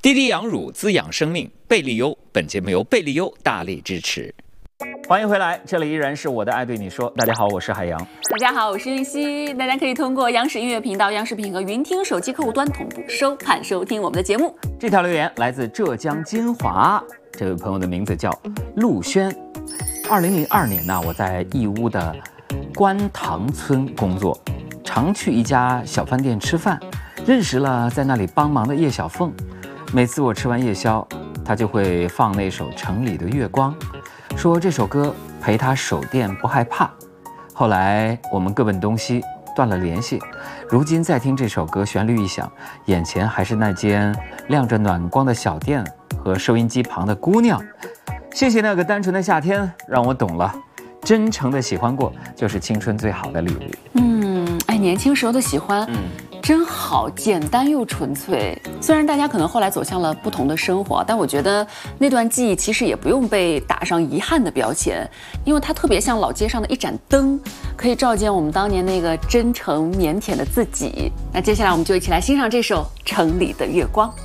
滴滴养乳滋养生命，贝利优。本节目由贝利优大力支持。欢迎回来，这里依然是我的爱对你说。大家好，我是海洋。 大家好，我是玉溪。大家可以通过央视音乐频道、央视频和云听手机客户端同步收听我们的节目。 这条留言来自浙江金华，这位朋友的名字叫陆轩。2002年呢，我在义乌的观塘村工作，常去一家小饭店吃饭，认识了在那里帮忙的叶小凤。每次我吃完夜宵，她就会放那首《城里的月光》，说这首歌陪她守店不害怕。后来我们各奔东西，断了联系。如今再听这首歌，旋律一响，眼前还是那间亮着暖光的小店和收音机旁的姑娘。谢谢那个单纯的夏天，让我懂了，真诚的喜欢过就是青春最好的礼物。 年轻时候的喜欢，真好，简单又纯粹。虽然大家可能后来走向了不同的生活，但我觉得那段记忆其实也不用被打上遗憾的标签，因为它特别像老街上的一盏灯，可以照见我们当年那个真诚腼腆的自己。那接下来我们就一起来欣赏这首《城里的月光》。